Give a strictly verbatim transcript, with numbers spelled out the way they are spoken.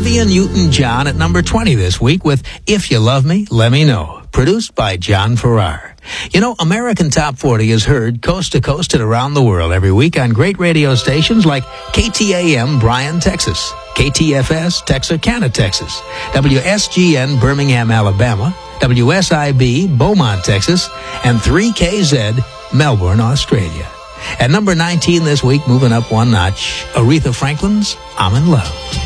Olivia Newton-John at number twenty this week with If You Love Me, Let Me Know, produced by John Farrar. You know, American Top forty is heard coast to coast and around the world every week on great radio stations like K T A M Bryan, Texas, K T F S Texarkana, Texas, W S G N Birmingham, Alabama, W S I B Beaumont, Texas, and three K Z Melbourne, Australia. At number nineteen this week, moving up one notch, Aretha Franklin's I'm in Love.